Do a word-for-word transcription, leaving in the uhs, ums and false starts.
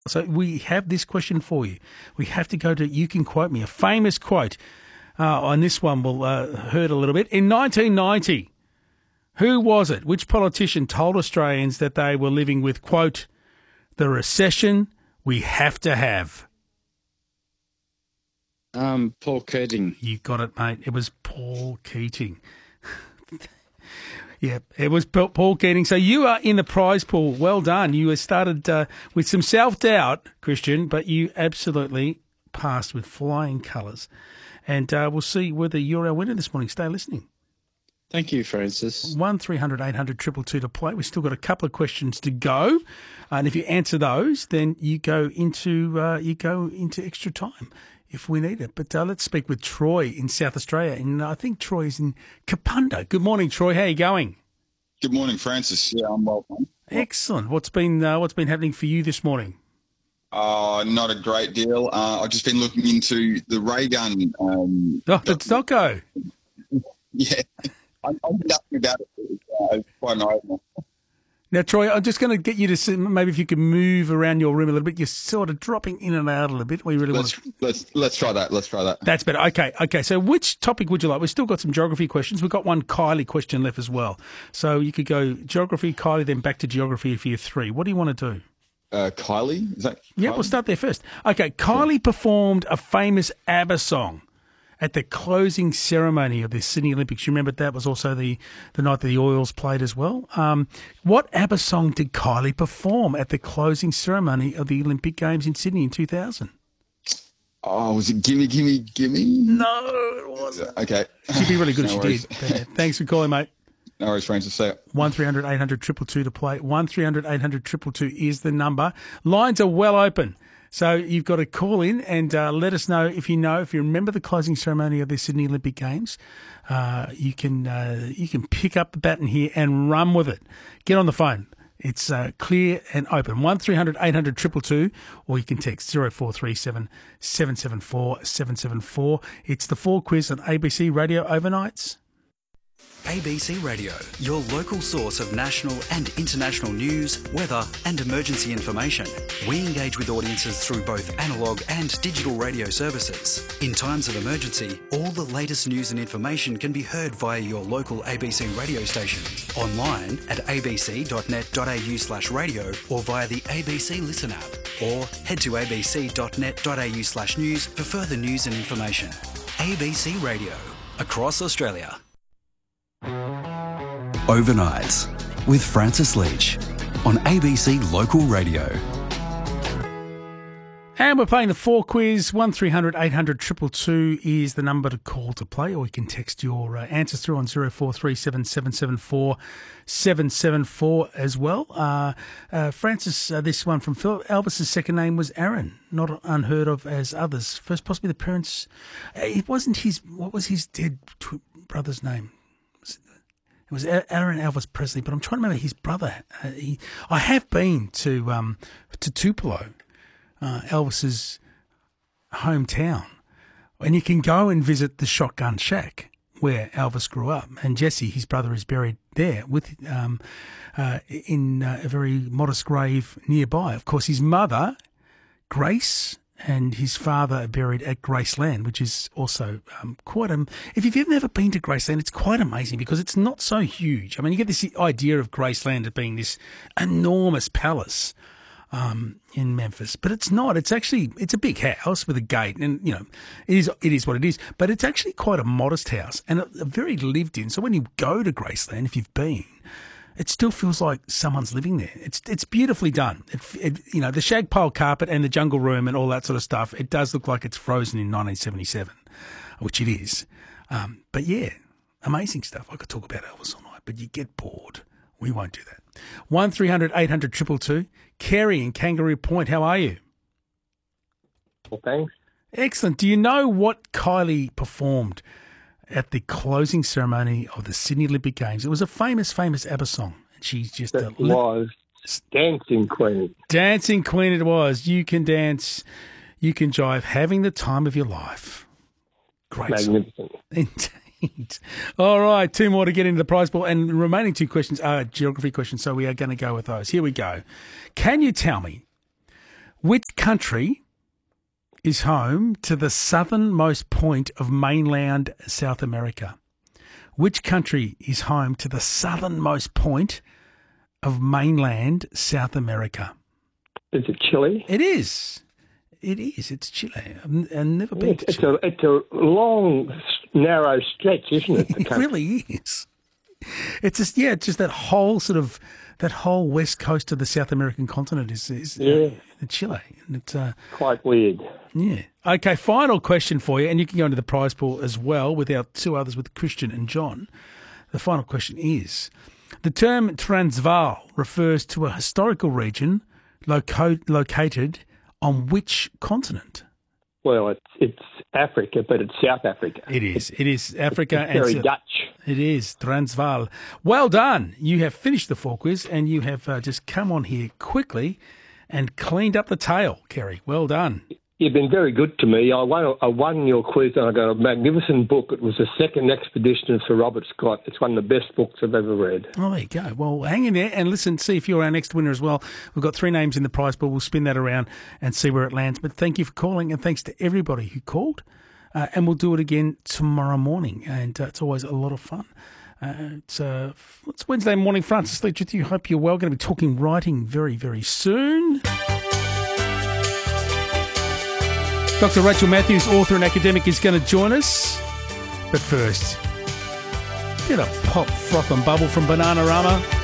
So we have this question for you. We have to go to, you can quote me, a famous quote. Uh, on this one will uh, hurt a little bit. In nineteen ninety, who was it? Which politician told Australians that they were living with, quote, the recession we have to have? Um, Paul Keating. You got it, mate. It was Paul Keating. Yeah, it was Paul Keating. So you are in the prize pool. Well done. You started uh, with some self-doubt, Christian, but you absolutely passed with flying colours. And uh, we'll see whether you're our winner this morning. Stay listening. Thank you, Francis. one three hundred eight hundred two two two to play. We've still got a couple of questions to go. And if you answer those, then you go into uh, you go into extra time if we need it. But uh, let's speak with Troy in South Australia. And I think Troy is in Kapunda. Good morning, Troy. How are you going? Good morning, Francis. Yeah, I'm well. Excellent. What's been uh, what's been happening for you this morning? Uh, not a great deal. Uh, I've just been looking into the ray gun. Um, oh, let's not go. Yeah, I'm, I'm asking about it. Uh, it's quite an eye-opener. Now, Troy, I'm just going to get you to see, maybe if you can move around your room a little bit. You're sort of dropping in and out a little bit. We really let's, want to... let's let's try that. Let's try that. That's better. Okay, okay. So, which topic would you like? We've still got some geography questions. We've got one Kylie question left as well. So you could go geography, Kylie, then back to geography for your three. What do you want to do? Uh, Kylie, is that? Kylie? Yeah, we'll start there first. Okay, Kylie yeah. performed a famous ABBA song at the closing ceremony of the Sydney Olympics. You remember that was also the, the night that the Oils played as well. Um, what ABBA song did Kylie perform at the closing ceremony of the Olympic Games in Sydney in two thousand? Oh, was it Gimme, Gimme, Gimme? No, it wasn't. Okay. She'd be really good no if she worries. did. Thanks for calling, mate. No worries, Francis. See ya. one three hundred eight hundred two two two to play. one three hundred eight hundred two two two is the number. Lines are well open. So you've got to call in and uh, let us know if you know, if you remember the closing ceremony of the Sydney Olympic Games. Uh, you can uh, you can pick up the baton here and run with it. Get on the phone. It's uh, clear and open. one three hundred eight hundred two two two, or you can text zero four three seven seven seven four seven seven four. It's the Fall Quiz on A B C Radio Overnights. A B C Radio, your local source of national and international news, weather and emergency information. We engage with audiences through both analogue and digital radio services. In times of emergency, all the latest news and information can be heard via your local A B C radio station, online at abc.net.au slash radio or via the A B C Listen app, or head to abc.net.au slash news for further news and information. A B C Radio, across Australia. Overnights with Francis Leach on A B C Local Radio. And we're playing the Fall Quiz. one three hundred eight hundred two two two is the number to call to play, or you can text your uh, answers through on zero four three seven seven seven four seven seven four as well. Uh, uh, Francis, uh, this one from Phil. Elvis's second name was Aaron, not unheard of as others. First, possibly the parents. Uh, it wasn't his. What was his dead tw- brother's name? It was Aaron Elvis Presley, but I'm trying to remember his brother. Uh, he, I have been to um, to Tupelo, uh, Elvis's hometown, and you can go and visit the Shotgun Shack where Elvis grew up, and Jesse, his brother, is buried there with um, uh, in uh, a very modest grave nearby. Of course, his mother, Grace, and his father are buried at Graceland, which is also um, quite a... If you've never been to Graceland, it's quite amazing because it's not so huge. I mean, you get this idea of Graceland as being this enormous palace um, in Memphis, but it's not. It's actually... It's a big house with a gate, and, you know, it is it is what it is, but it's actually quite a modest house and a, a very lived in. So when you go to Graceland, if you've been... it still feels like someone's living there. It's it's beautifully done. It, it, you know, the shagpole carpet and the jungle room and all that sort of stuff, it does look like it's frozen in nineteen seventy-seven, which it is. Um, but yeah, amazing stuff. I could talk about Elvis all night, but you get bored. We won't do that. one three hundred eight hundred two two two. Kerry in Kangaroo Point, how are you? Well, thanks. Excellent. Do you know what Kylie performed at the closing ceremony of the Sydney Olympic Games? It was a famous, famous ABBA song. She's just that a was Dancing Queen. Dancing Queen it was. You can dance, you can jive, having the time of your life. Great Magnificent. song. Indeed. All right, two more to get into the prize pool, and the remaining two questions are geography questions, so we are going to go with those. Here we go. Can you tell me Which country is home to the southernmost point of mainland South America? Which country is home to the southernmost point of mainland South America? Is it Chile? It is. It is. It's Chile. I've, I've never been It's, to it's Chile. a it's a long, narrow stretch, isn't it? the It country? really is. It's just yeah, it's just that whole sort of that whole west coast of the South American continent is is Yeah. uh, Chile, and it's uh, Quite weird. yeah. Okay, final question for you, and you can go into the prize pool as well with our two others with Christian and John. The final question is: the term Transvaal refers to a historical region loco- located on which continent? Well, it's it's Africa, but it's South Africa. It is. It is Africa. It's very and Dutch. It is Transvaal. Well done. You have finished the four quiz and you have uh, just come on here quickly and cleaned up the tail, Kerry. Well done. You've been very good to me. I won, I won your quiz and I got a magnificent book. It was the second expedition of Sir Robert Scott. It's one of the best books I've ever read. Oh, there you go. Well, hang in there and listen, see if you're our next winner as well. We've got three names in the prize pool. We'll spin that around and see where it lands. But thank you for calling and thanks to everybody who called. Uh, and we'll do it again tomorrow morning. And uh, it's always a lot of fun. Uh, it's, uh, it's Wednesday morning. Francis Leach with you. Hope you're well. Going to be talking writing very, very soon. Doctor Rachel Matthews, author and academic, is going to join us. But first, get a pop, froth and bubble from Bananarama.